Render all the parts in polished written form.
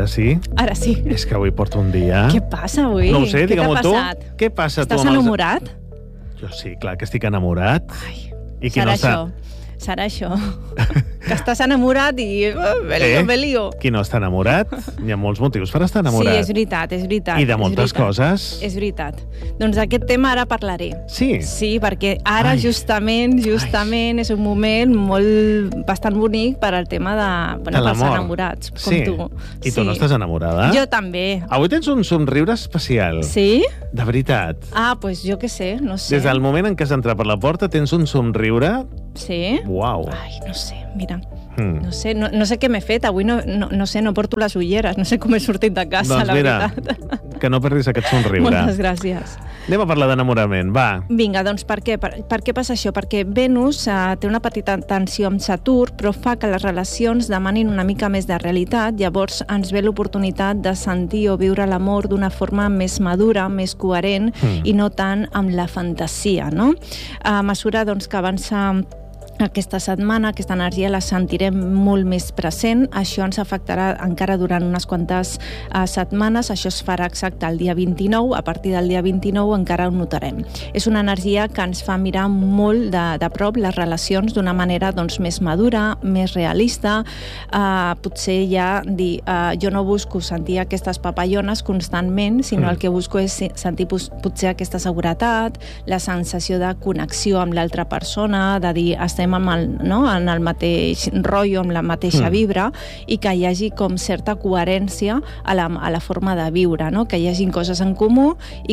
Ara sí? Ara sí. És que avui porto un dia... Què passa avui? No ho sé, digue-m'ho tu. Què t'ha passat? Què passa tu? Estàs enamorat? Jo sí, clar que estic enamorat. Ai, I qui serà no està... això. Serà això. Que estàs enamorat i... me lío. Qui no està enamorat? Hi ha molts motius per estar enamorat. Sí, és veritat, és veritat. I de moltes coses. És veritat. Doncs d'aquest tema ara parlaré. Sí? Sí, perquè ara justament és un moment bastant bonic per al tema de... Bueno, pels enamorats, com tu. I tu no estàs enamorada? Jo també. Avui tens un somriure especial. Sí? De veritat. Ah, doncs jo què sé, no sé. Des del moment en què has entrat per la porta tens un somriure... Sí? Uau. Ai, no sé, mira. No sé què m'he fet. Avui no sé, no porto les ulleres. No sé com he sortit de casa, doncs la mira, veritat. Que no perdis aquest somriure. Moltes gràcies. Anem a parlar d'enamorament, va. Vinga, doncs per què? Per què passa això? Perquè Venus té una petita tensió amb Saturn, però fa que les relacions demanin una mica més de realitat. Llavors ens ve l'oportunitat de sentir o viure l'amor d'una forma més madura, més coherent i no tant amb la fantasia, no? A mesura doncs, que avança aquesta setmana, aquesta energia la sentirem molt més present. Això ens afectarà encara durant unes quantes setmanes. Això es farà exacte el dia 29. A partir del dia 29 encara ho notarem. És una energia que ens fa mirar molt de prop les relacions d'una manera doncs, més madura, més realista. Potser ja dir, jo no busco sentir aquestes papallones constantment, sinó el que busco és sentir potser aquesta seguretat, la sensació de connexió amb l'altra persona, de dir, estem en el mateix rotllo, amb la mateixa vibra, i que hi hagi com certa coherència a la forma de viure, no? Que hi hagi coses en comú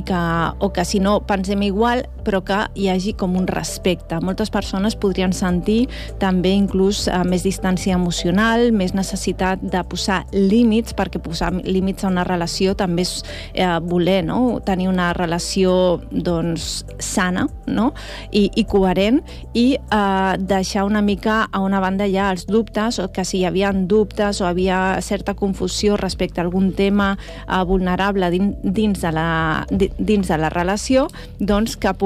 o que si no pensem igual, però que hi hagi com un respecte. Moltes persones podrien sentir també inclús més distància emocional, més necessitat de posar límits, perquè posar límits a una relació també és voler, no? Tenir una relació doncs sana, no? I coherent, i deixar una mica a una banda ja els dubtes, o que si hi havia dubtes o havia certa confusió respecte a algun tema vulnerable dins de la relació, doncs que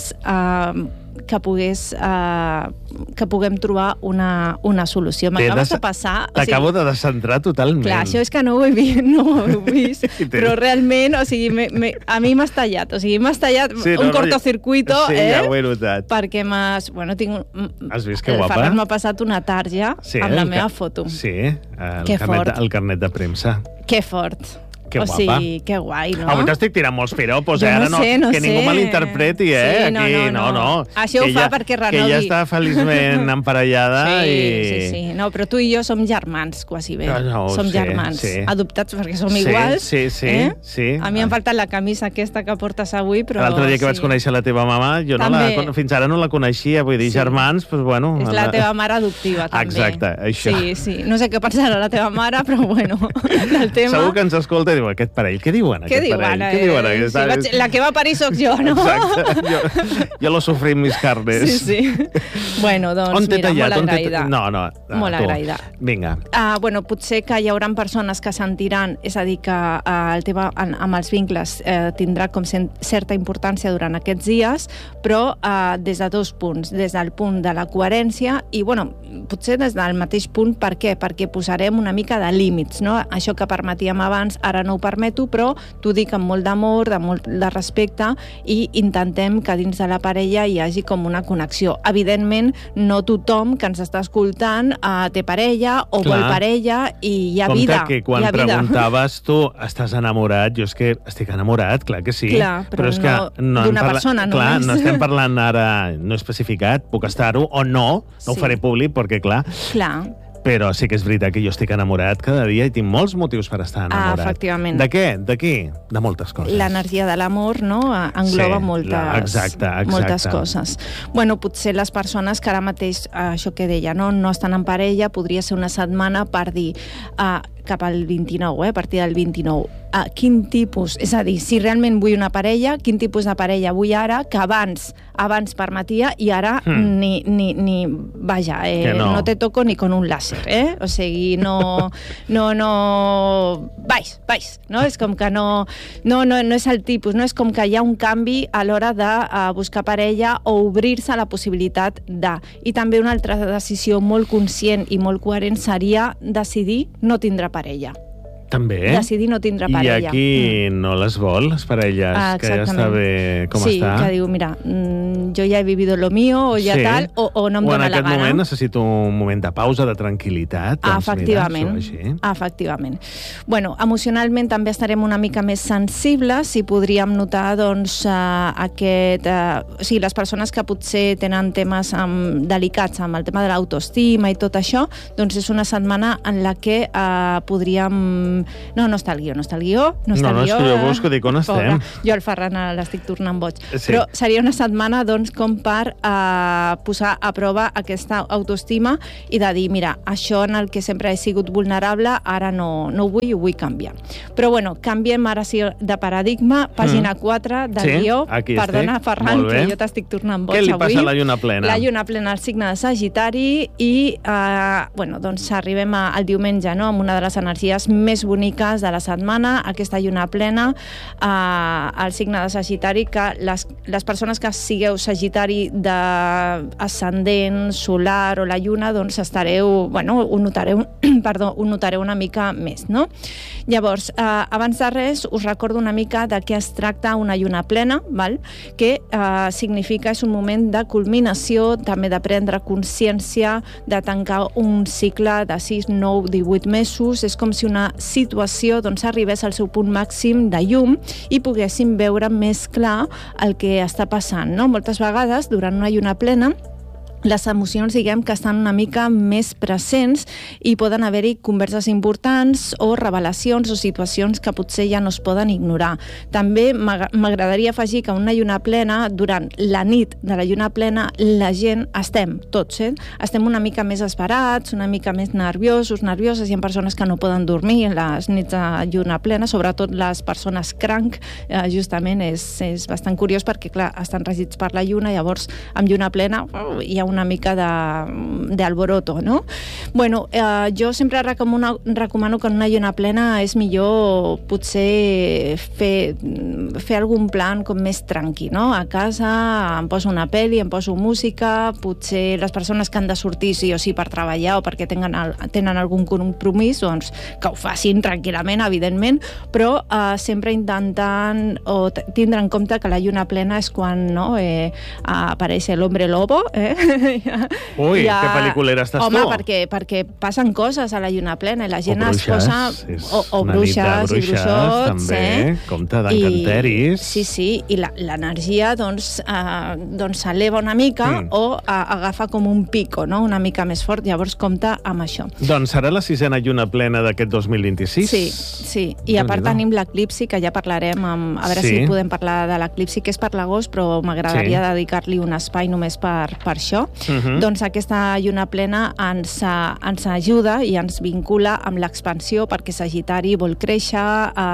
puguem trobar una solució. M'acabes de passar... T'acabo de descentrar totalment. Clar, això és que no ho he vist, però realment, o sigui, a mi m'has tallat, un cortocircuito, ja ho he notat. perquè has vist que guapa? El Ferran m'ha passat una tarja amb la meva foto. Sí, el carnet de premsa. Que fort. Que guapa. O sigui, que guai, no? Avui t'estic tirant molts piropos, ara no sé. Que ningú malinterpreti, Sí, aquí, no. Això ho fa perquè renogui. Que ja està feliçment emparellada. Sí. No, però tu i jo som germans, quasi bé. Som germans. Adoptats perquè som iguals. Sí. A mi em falta la camisa aquesta que portes avui, però... L'altre dia que vaig conèixer la teva mama, jo fins ara no la coneixia, vull dir, germans, doncs bueno... És la teva mare adoptiva, també. Exacte, això. Sí. No sé què pensarà la teva mare, però bueno, del tema... Segur que ens escolta i diu, aquest parell, què diuen aquest parell? La que va parir soc jo, no? Exacte, jo lo sufrí en mis carnes. Sí. Bueno, doncs mira, molt agraïda. Molt agraïda. Vinga. Bueno, potser que hi haurà persones que sentiran, és a dir, que el tema amb els vincles tindrà com certa importància durant aquests dies, però des de dos punts. Des del punt de la coherència i, bueno, potser des del mateix punt. Per què? Perquè posarem una mica de límits, no? Això que permetíem abans, ara no ho permeto, però t'ho dic amb molt d'amor, de molt de respecte, i intentem que dins de la parella hi hagi com una connexió. Evidentment, no tothom que ens està escoltant té parella o vol parella, i hi ha vida. Compte que quan preguntaves tu, estàs enamorat? Jo és que estic enamorat, clar que sí. Clar, però és que d'una persona només. Clar, no estem parlant ara, no he especificat, puc estar-ho o no ho faré públic, perquè clar... Però sí que és veritat que jo estic enamorat cada dia i tinc molts motius per estar enamorat. Efectivament. De què? De qui? De moltes coses. L'energia de l'amor, no?, engloba moltes coses. Bueno, potser les persones que ara mateix, això que deia, no estan en parella, podria ser una setmana per dir cap al 29, a partir del 29. Quin tipus, és a dir, si realment vull una parella, quin tipus de parella vull ara, que abans permetia i ara no te toco ni con un láser, o sigui, no, baix, no? És com que no és el tipus, no és com que hi ha un canvi a l'hora de buscar parella o obrir-se a la possibilitat de. I també una altra decisió molt conscient i molt coherent seria decidir no tindre parella. També. Decidir no tindre parella. I aquí no les vol, les parelles, que ja està bé com està. Sí, que diu, mira, jo ja he vivido lo mío, o ja tal, o no em dóna la gana. O en aquest moment necessito un moment de pausa, de tranquil·litat. Efectivament. Bueno, emocionalment també estarem una mica més sensibles i podríem notar, doncs, les persones que potser tenen temes delicats amb el tema de l'autoestima i tot això, doncs és una setmana en la que podríem... No està el guió. No, és que jo busco, dic, on estem? Jo el Ferran l'estic tornant boig. Sí. Però seria una setmana, doncs, com per posar a prova aquesta autoestima i de dir, mira, això en el que sempre he sigut vulnerable, ara no ho vull canviar. Però, bueno, canviem ara sí de paradigma, pàgina 4 del guió. Perdona, Ferran, que jo t'estic tornant boig avui. Què li passa a la lluna plena? La lluna plena al signe de Sagitari i, doncs arribem al diumenge, no?, amb una de les energies més boniques de la setmana, aquesta lluna plena al signe de Sagitari, que les persones que sigueu Sagitari d'ascendent, solar o la lluna, doncs ho notareu una mica més, no? Llavors, abans de res, us recordo una mica de què es tracta una lluna plena, val? Que significa, és un moment de culminació, també de prendre consciència, de tancar un cicle de 6, 9, 18 mesos, és com si una situació doncs, arribés al seu punt màxim de llum i poguéssim veure més clar el que està passant, no? Moltes vegades, durant una lluna plena, les emocions, diguem, que estan una mica més presents i poden haver-hi converses importants o revelacions o situacions que potser ja no es poden ignorar. També m'agradaria afegir que una lluna plena, durant la nit de la lluna plena, la gent, tots, estem una mica més esperats, una mica més nerviosos, nervioses. Hi ha persones que no poden dormir en les nits de lluna plena, sobretot les persones cranc, justament és bastant curiós perquè, clar, estan regits per la lluna, llavors amb lluna plena hi ha una mica d'alboroto, no? Bueno, jo sempre recomano que en una lluna plena és millor potser fer algun plan com més tranqui, no? A casa em poso una pel·li, em poso música, potser les persones que han de sortir sí o sí per treballar o perquè tenen algun compromís, doncs que ho facin tranquil·lament, evidentment, però sempre intentant o tindre en compte que la lluna plena és quan apareix l'hombre lobo, Ui, que pel·liculera estàs tu? Home, perquè passen coses a la lluna plena i la gent es posa... O bruixes i bruixots, també, compte d'encanteris. Sí, i l'energia s'eleva una mica o agafa com un pico, no?, una mica més fort, llavors compte amb això. Doncs serà la 6a lluna plena d'aquest 2026? Sí, i a part tenim l'eclipsi, que ja parlarem, a veure si podem parlar de l'eclipsi, que és per l'agost, però m'agradaria dedicar-li un espai només per això. Doncs aquesta lluna plena ens ajuda i ens vincula amb l'expansió, perquè Sagitari vol créixer.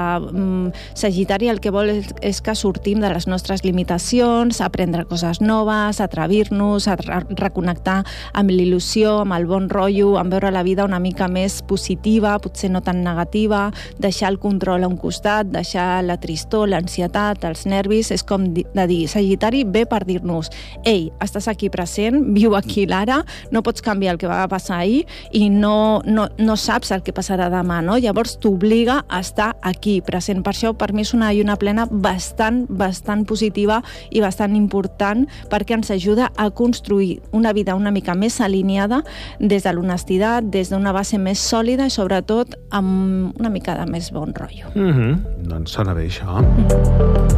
Sagitari el que vol és que sortim de les nostres limitacions, aprendre coses noves, atrevir-nos, a reconnectar amb l'il·lusió, amb el bon rotllo, amb veure la vida una mica més positiva, potser no tan negativa, deixar el control a un costat, deixar la tristor, l'ansietat, els nervis. És com de dir, Sagitari ve per dir-nos: ei, estàs aquí present, viu aquí l'ara, no pots canviar el que va passar ahir i no saps el que passarà demà, no? Llavors t'obliga a estar aquí present. Per això, per mi, és una lluna plena bastant positiva i bastant important, perquè ens ajuda a construir una vida una mica més alineada des de l'honestitat, des d'una base més sòlida i, sobretot, amb una mica de més bon rotllo. Doncs sona bé, això.